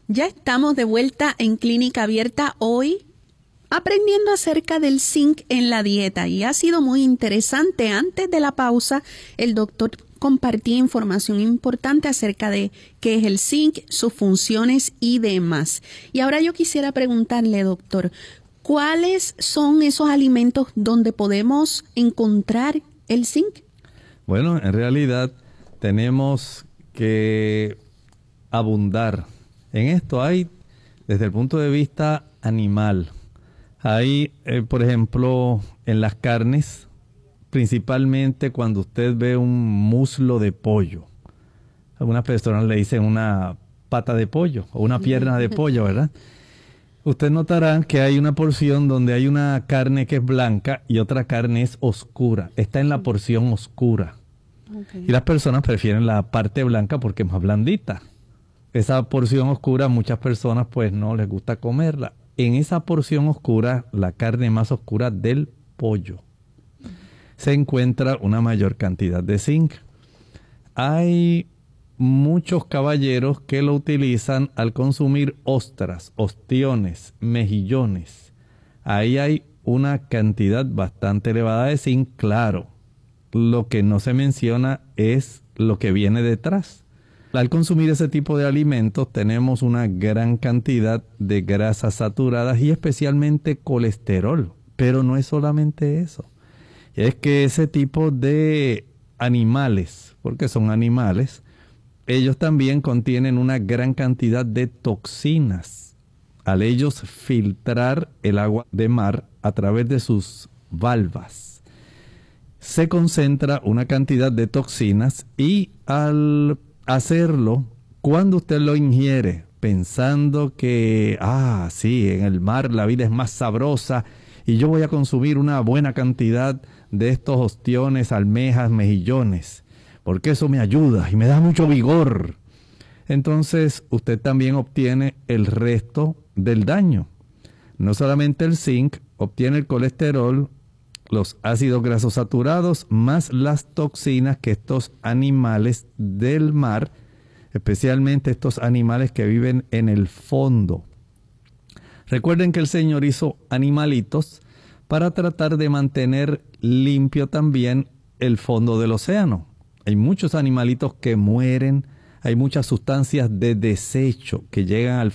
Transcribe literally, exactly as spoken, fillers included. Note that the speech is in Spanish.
Ya estamos de vuelta en Clínica Abierta hoy, aprendiendo acerca del zinc en la dieta, y ha sido muy interesante. Antes de la pausa, el doctor compartía información importante acerca de qué es el zinc, sus funciones y demás. Y ahora yo quisiera preguntarle, doctor, ¿cuáles son esos alimentos donde podemos encontrar el zinc? Bueno, en realidad tenemos que abundar en esto. Hay, desde el punto de vista animal, hay, eh, por ejemplo, en las carnes, principalmente cuando usted ve un muslo de pollo. Algunas personas le dicen una pata de pollo o una pierna de pollo, ¿verdad? Usted notará que hay una porción donde hay una carne que es blanca y otra carne es oscura. Está en la porción oscura. Okay. Y las personas prefieren la parte blanca porque es más blandita. Esa porción oscura, muchas personas pues no les gusta comerla. En esa porción oscura, la carne más oscura del pollo, se encuentra una mayor cantidad de zinc. Hay muchos caballeros que lo utilizan al consumir ostras, ostiones, mejillones. Ahí hay una cantidad bastante elevada de zinc, claro. Lo que no se menciona es lo que viene detrás. Al consumir ese tipo de alimentos tenemos una gran cantidad de grasas saturadas y especialmente colesterol. Pero no es solamente eso. Es que ese tipo de animales, porque son animales, ellos también contienen una gran cantidad de toxinas. Al ellos filtrar el agua de mar a través de sus valvas, se concentra una cantidad de toxinas y al hacerlo, cuando usted lo ingiere, pensando que, ah, sí, en el mar la vida es más sabrosa y yo voy a consumir una buena cantidad de estos ostiones, almejas, mejillones, porque eso me ayuda y me da mucho vigor. Entonces, usted también obtiene el resto del daño. No solamente el zinc, obtiene el colesterol, los ácidos grasos saturados, más las toxinas que estos animales del mar, especialmente estos animales que viven en el fondo. Recuerden que el Señor hizo animalitos para tratar de mantener limpio también el fondo del océano. Hay muchos animalitos que mueren, hay muchas sustancias de desecho que llegan al